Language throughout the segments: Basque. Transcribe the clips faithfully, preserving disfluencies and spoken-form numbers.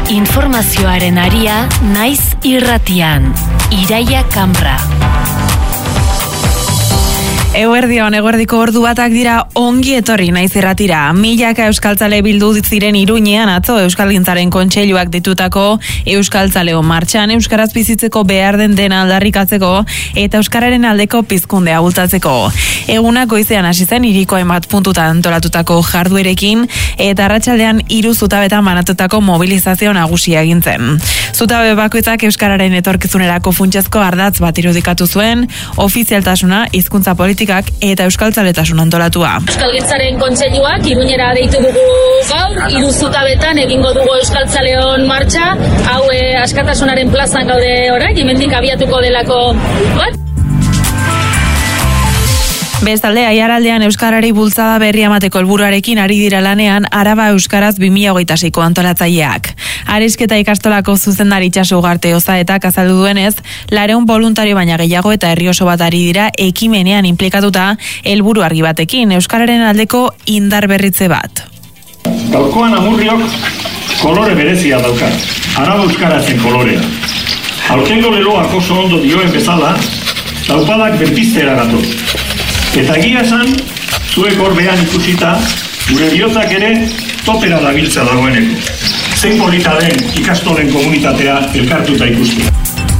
Informazioaren aria naiz irratian. Iraia Kamra. Eguerdion, eguerdiko ordu batak dira ongi etorri naiz irratira. Milaka euskaltzale bildu ziren Iruñean atzo Euskalgintzaren Kontseiluak ditutako Euskaltzaleo martxan euskaraz bizitzeko behar den dena aldarrikatzeko eta euskararen aldeko pizkundea bultatzeko. Egunak goizean hasi zen hiriko hainbat puntutan antolatutako jarduerekin eta arratsaldean hiru zutabetan banatutako mobilizazio nagusia egin zen. Zutabe bakoitzak euskararen etorkizunerako funtsezko ardatz bat irudikatu zuen, ofizialtasuna, hizkuntza politika eta euskaltzaletasun antolatua. Euskalgintzaren Kontseiluak Iruñera deitu dugu gaur, hiru zutabetan egingo dugu Euskaltzaleon martxa, hau e, Askatasunaren plazan gaude orain, hemendik abiatuko delako bat. Bestalde, Aiaraldean euskarari bultzada berria emateko helburuarekin ari dira lanean Araba Euskaraz bi mila hogeita seiko antolatzaileak. Arezketa ikastolako zuzendari Itxaso Ugarte Ozaetak azaldu duenez, laurehun boluntario baina gehiago eta herri oso bat ari dira ekimenean inplikatuta helburu argi batekin, euskararen aldeko indar berritze bat. Gaurkoan amurriok kolore berezia dauka, Araba Euskarazen kolorea. Aurtengo leloak oso ondo dioen bezala, taupadak berpiztera gatoz. Eta egia esan, zuek orbean ikusita, gure bihotzak ere topera dabiltza dagoeneko. Zein polita den ikastolen komunitatea elkartuta ikusten.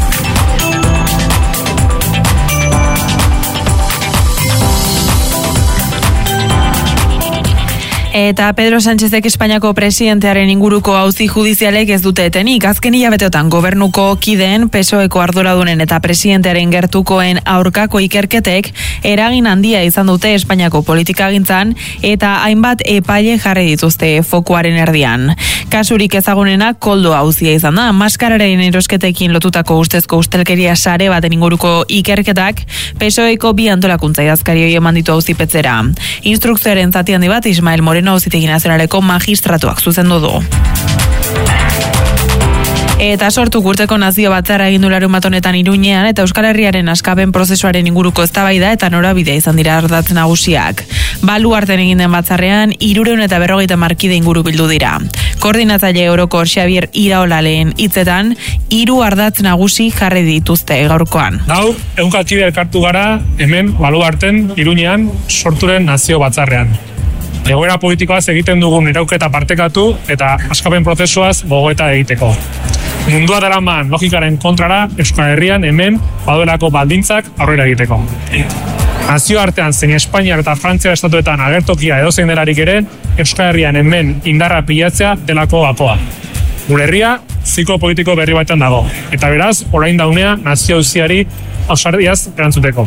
Eta Pedro Sánchezek Espainiako presidentearen inguruko auzi judizialek ez dute etenik. Azken hilabeteotan gobernuko kideen, P S O Eko arduradunen eta presidentearen gertukoen aurkako ikerketek eragin handia izan dute Espainiako politikagintzan eta hainbat epaile jarri dituzte fokuaren erdian. Kasurik ezagunena koldo auzia izan da. Maskararen erosketekin lotutako ustezko ustelkeria sare baten inguruko ikerketak P S O Eko bi antolakuntza idazkarioi eman ditu auzipetzera. Instrukzioaren zati handi bat Ismael Moreno Auzitegi Nazionaleko magistratuak zuzendu du. Eta sortu urteko nazio batzarra egin du larunbat honetan Iruñean eta Euskal Herriaren askapen prozesuaren inguruko eztabaida eta norabidea izan dira ardatz nagusiak. Baluarten egin den batzarrean hirurehun eta berrogeita hamar kide inguru bildu dira. Koordinatzaile orokor Xabier Iraolaleen hitzetan hiru ardatz nagusi jarri dituzte gaurkoan. Gaur ehunka kide elkartu gara hemen Baluarten Iruñean sorturen nazio batzarrean. Egoera politikoaz egiten dugun irauketa partekatu eta askapen prozesuaz gogoeta egiteko. Mundua daraman logikaren kontrara Euskal Herrian hemen baduelako baldintzak aurrera egiteko. Nazio artean zein Espainiar eta Frantzia estatuetan agertokia edozein delarik ere, Euskal Herrian hemen indarra pilatzea delako gakoa. Gure herria ziklo politiko berri batean dago, eta beraz, orain daunea nazio auziari ausardiaz erantzuteko.